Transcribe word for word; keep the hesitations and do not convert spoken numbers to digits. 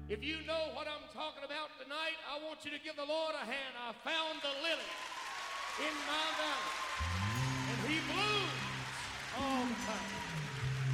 If you know what I'm talking about tonight, I want you to give the Lord a hand. I found the lily in my valley.